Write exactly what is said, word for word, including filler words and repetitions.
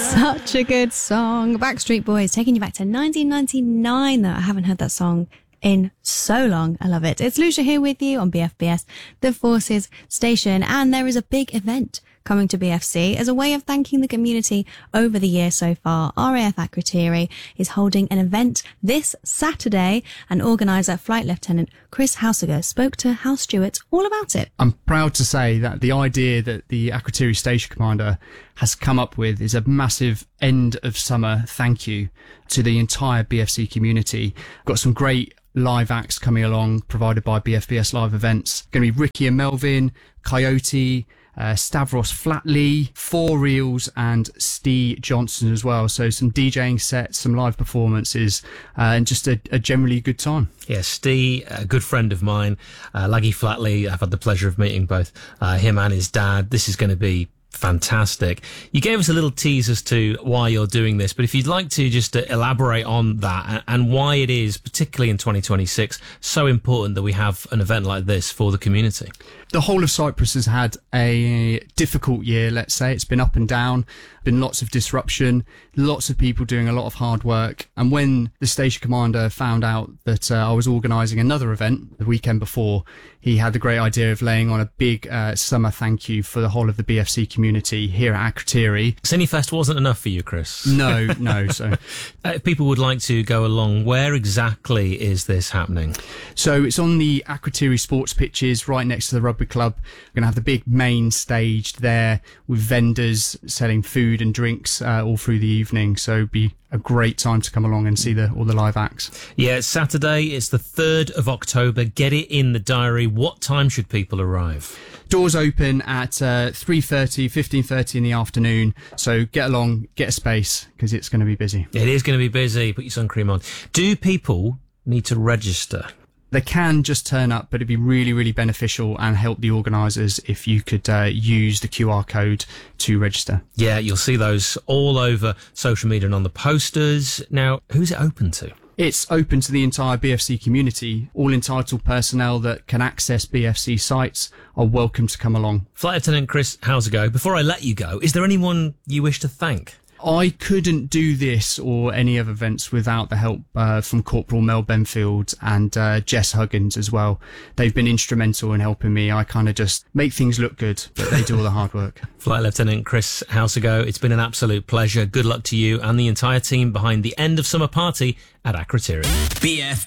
Such a good song. Backstreet Boys taking you back to nineteen ninety-nine though. I haven't heard that song in so long. I love it. It's Lucia here with you on B F B S, the Forces station, and there is a big event coming to B F C as a way of thanking the community over the year so far. R A F Akrotiri is holding an event this Saturday, and organiser Flight Lieutenant Chris Hausiger spoke to house stewards all about it. I'm proud to say that the idea that the Akrotiri Station Commander has come up with is a massive end of summer thank you to the entire B F C community. Got some great live acts coming along provided by B F B S Live Events. Going to be Ricky and Melvin, Coyote, Uh, Stavros Flatley, Four Reels and Steve Johnson as well. So some DJing sets, some live performances, uh, and just a, a generally good time. Yeah, Steve, a good friend of mine, uh, Laggy Flatley, I've had the pleasure of meeting both uh, him and his dad. This is going to be fantastic. You gave us a little tease as to why you're doing this, but if you'd like to just uh, elaborate on that and, and why it is, particularly in twenty twenty-six, so important that we have an event like this for the community. The whole of Cyprus has had a difficult year, let's say. It's been up and down, been lots of disruption, lots of people doing a lot of hard work. And when the station commander found out that uh, I was organising another event the weekend before, he had the great idea of laying on a big uh, summer thank you for the whole of the B F C community here at Akrotiri. Cinefest wasn't enough for you, Chris? No, no. So, uh, if people would like to go along, where exactly is this happening? So it's on the Akrotiri sports pitches right next to the rugby club. We're going to have the big main stage there with vendors selling food and drinks uh, all through the evening. So it'd be a great time to come along and see the all the live acts. Yeah, it's Saturday. It's the third of October. Get it in the diary. What time should people arrive? Doors open at uh, three thirty, fifteen thirty in the afternoon. So get along, get a space, because it's going to be busy. It is going to be busy. Put your sun cream on. Do people need to register? They can just turn up, but it'd be really, really beneficial and help the organisers if you could uh, use the Q R code to register. Yeah, you'll see those all over social media and on the posters. Now, who's it open to? It's open to the entire B F C community. All entitled personnel that can access B F C sites are welcome to come along. Flight Lieutenant Chris Hausiger, before I let you go, is there anyone you wish to thank? I couldn't do this or any other events without the help uh, from Corporal Mel Benfield and uh, Jess Huggins as well. They've been instrumental in helping me. I kind of just make things look good, but they do all the hard work. Flight Lieutenant Chris Hausiger, it's been an absolute pleasure. Good luck to you and the entire team behind the end of summer party at Akrotiri. B F